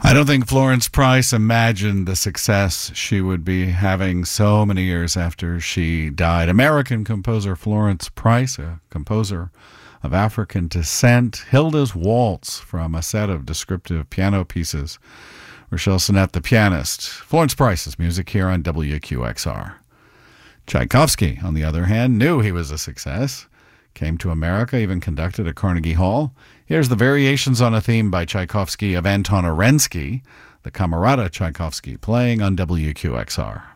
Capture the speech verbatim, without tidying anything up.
I don't think Florence Price imagined the success she would be having so many years after she died. American composer Florence Price, a composer of African descent, Hilda's Waltz from a set of descriptive piano pieces. Rochelle Sinnett, the pianist. Florence Price's music here on W Q X R. Tchaikovsky, on the other hand, knew he was a success. Came to America, even conducted at Carnegie Hall. Here's the variations on a theme by Tchaikovsky of Anton Arensky, the Camerata Tchaikovsky, playing on W Q X R.